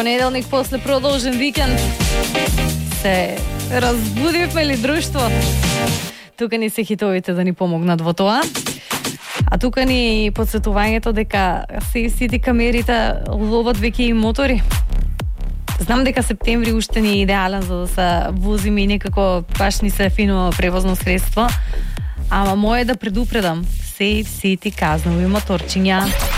понеделник после продолжен викенд се разбудивме ли друштво? Тука ни се хитовите да ни помогнат во тоа. А тука ни подсетувањето дека се сите камерите ловат веќе и мотори. Знам дека септември уште не е идеален за да се возиме и некако баш ни се фино превозно средство. Ама моје да предупредам, Safe City казнови моторчиња.